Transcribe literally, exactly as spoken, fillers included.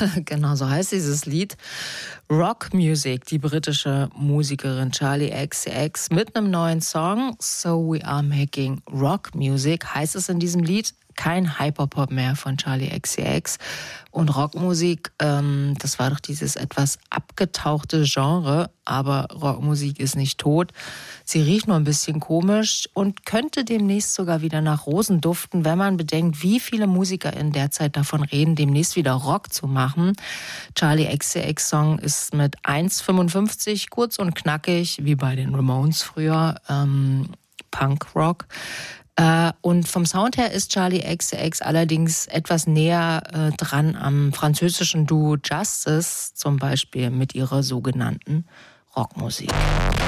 Genau so heißt dieses Lied. Rock Music, die britische Musikerin Charli X C X mit einem neuen Song. So We Are Making Rock Music heißt es in diesem Lied. Kein Hyperpop mehr von Charli X C X. Und Rockmusik, ähm, das war doch dieses etwas abgetauchte Genre. Aber Rockmusik ist nicht tot. Sie riecht nur ein bisschen komisch und könnte demnächst sogar wieder nach Rosen duften, wenn man bedenkt, wie viele Musiker in der Zeit davon reden, demnächst wieder Rock zu machen. Charli X C X Song ist mit eins Komma fünfundfünfzig kurz und knackig, wie bei den Ramones früher, ähm, Punk-Rock. Äh, und vom Sound her ist Charli X C X allerdings etwas näher äh, dran am französischen Duo Justice, zum Beispiel mit ihrer sogenannten Rockmusik.